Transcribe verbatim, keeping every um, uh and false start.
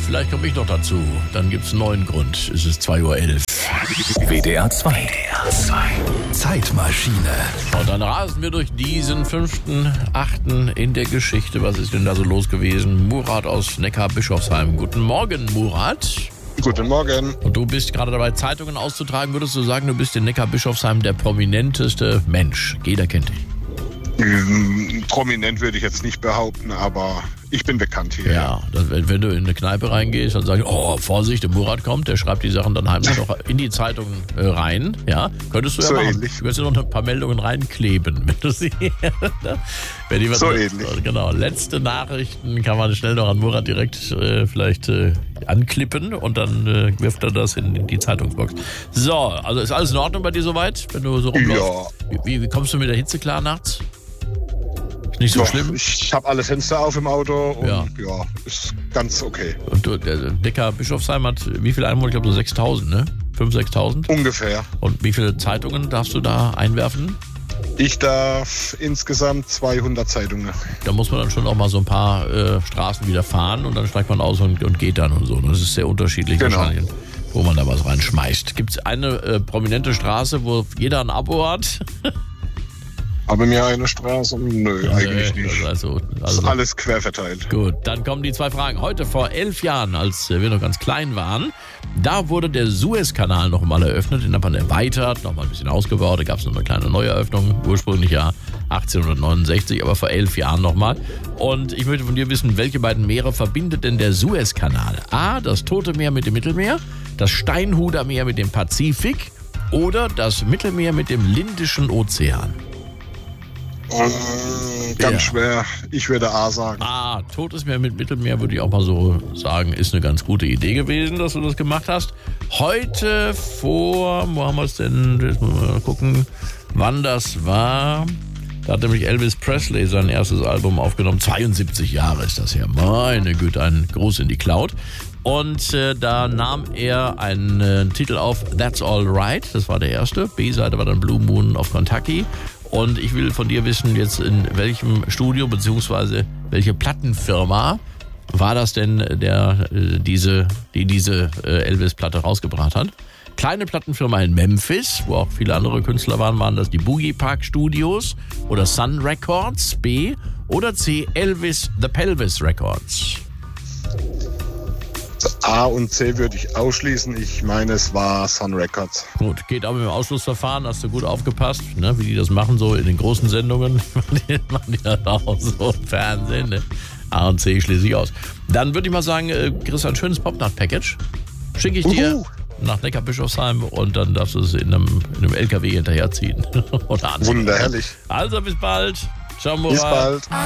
vielleicht komme ich noch dazu. Dann gibt es einen neuen Grund. Es ist zwei Uhr elf. W D R zwei. Zeitmaschine. Und dann rasen wir durch diesen fünften achten in der Geschichte. Was ist denn da so los gewesen? Murat aus Neckar-Bischofsheim. Guten Morgen, Murat. Guten Morgen. Und du bist gerade dabei, Zeitungen auszutragen. Würdest du sagen, du bist in Neckar-Bischofsheim der prominenteste Mensch? Jeder kennt dich. Ähm, prominent würde ich jetzt nicht behaupten, aber ich bin bekannt hier. Ja, das, wenn du in eine Kneipe reingehst und sagst, oh, Vorsicht, der Murat kommt, der schreibt die Sachen dann heimlich noch in die Zeitung äh, rein. Ja, könntest du ja so machen. Ähnlich. Du könntest ja noch ein paar Meldungen reinkleben, wenn du sie... wenn die was so mit, ähnlich. Genau, letzte Nachrichten kann man schnell noch an Murat direkt äh, vielleicht äh, anklippen und dann äh, wirft er das in, in die Zeitungsbox. So, also ist alles in Ordnung bei dir soweit, wenn du so rumläufst? Ja. Wie, wie kommst du mit der Hitze klar nachts? Ist nicht so Doch, schlimm? ich habe alle Fenster auf im Auto und Ja. ja, ist ganz okay. Und du, der Neckar-Bischofsheim hat wie viele Einwohner? Ich glaube so sechstausend, ne? fünftausend, sechstausend? Ungefähr. Und wie viele Zeitungen darfst du da einwerfen? Ich darf insgesamt zweihundert Zeitungen. Da muss man dann schon auch mal so ein paar äh, Straßen wieder fahren und dann steigt man aus und, und geht dann und so. Das ist sehr unterschiedlich Genau. wahrscheinlich, wo man da was reinschmeißt. Gibt es eine äh, prominente Straße, wo jeder ein Abo hat? Aber mir eine Straße? Nö, eigentlich Nee, nicht. Also, Ist also, alles quer verteilt. Gut, dann kommen die zwei Fragen. Heute vor elf Jahren, als wir noch ganz klein waren, da wurde der Suezkanal noch mal eröffnet, den hat man erweitert, noch mal ein bisschen ausgebaut, da gab es noch eine kleine Neueröffnung, ursprünglich ja achtzehnhundertneunundsechzig, aber vor elf Jahren noch mal. Und ich möchte von dir wissen, welche beiden Meere verbindet denn der Suezkanal? A, das Tote Meer mit dem Mittelmeer, das Steinhuder Meer mit dem Pazifik oder das Mittelmeer mit dem Lindischen Ozean? Ähm, ganz Ja. schwer. Ich würde A sagen. Ah, Totes Meer mit Mittelmeer würde ich auch mal so sagen, ist eine ganz gute Idee gewesen, dass du das gemacht hast. Heute vor, wo haben wir es denn? Jetzt müssen wir mal gucken, wann das war. Da hat nämlich Elvis Presley sein erstes Album aufgenommen. zweiundsiebzig Jahre ist das her. Meine Güte, ein Gruß in die Cloud. Und äh, da nahm er einen äh, Titel auf, That's All Right. Das war der erste. B-Seite war dann Blue Moon of Kentucky. Und ich will von dir wissen, jetzt in welchem Studio bzw. welche Plattenfirma war das denn, der äh, diese, die diese äh, Elvis-Platte rausgebracht hat? Kleine Plattenfirma in Memphis, wo auch viele andere Künstler waren, waren das die Boogie Park Studios oder Sun Records, B, oder C, Elvis The Pelvis Records? A und C würde ich ausschließen. Ich meine, es war Sun Records. Gut, geht aber im Ausschlussverfahren, hast du gut aufgepasst, ne, wie die das machen, so in den großen Sendungen. Die machen die das auch so im Fernsehen, ne? A und C schließe ich aus. Dann würde ich mal sagen, äh, kriegst du ein schönes Popnacht-Package. Schicke ich dir Uhu. nach Neckar-Bischofsheim und dann darfst du es in einem, in einem L K W hinterherziehen. Oder anziehen. Wunderherrlich. Also bis bald. Ciao, Murat. Bis bald.